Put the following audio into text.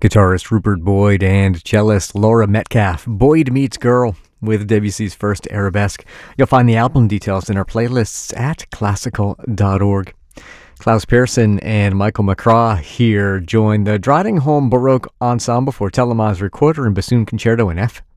Guitarist Rupert Boyd and cellist Laura Metcalf. Boyd meets Girl with Debussy's first arabesque. You'll find the album details in our playlists at classical.org. Klaus Pearson and Michael McCraw here join the Driding Home Baroque Ensemble for Telemann's Recorder and Bassoon Concerto in F